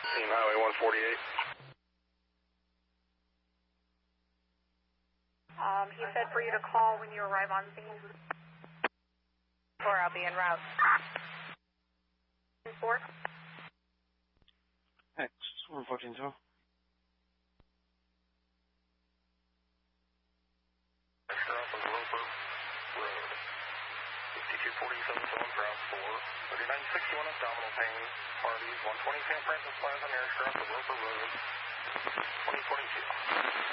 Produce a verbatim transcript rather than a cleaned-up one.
Team Highway one forty-eight. Um, he said for you to call when you arrive on scene. Or I'll be en route. Four. X, one fourteen two. Extra off of Roper Road. fifty-two forty-seven southbound four. thirty-nine sixty-one abdominal pain. Harvey's one twenty San Francisco Plaza near Extra off of Roper Road. twenty twenty-two.